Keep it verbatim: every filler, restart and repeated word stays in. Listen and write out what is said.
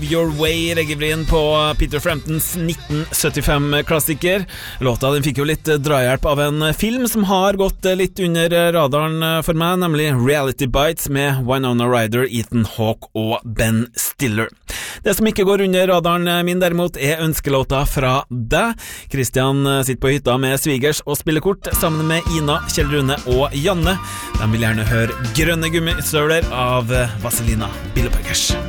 Your Way, reggaevrien på Peter Framptons nitten syttifem-klassiker. Låta den fikk jo litt drahjelp av en film som har gått litt under radaren for meg, nemlig Reality Bites med Winona Ryder, Ethan Hawke og Ben Stiller. Det som ikke går under radaren min derimot er ønskelåta fra deg. Christian sitter på hytta med svigers og spiller kort sammen med Ina, Kjell Rune og Janne. De vil gjerne høre Grønne gummistøvler av Vazelina Bilopphøggers.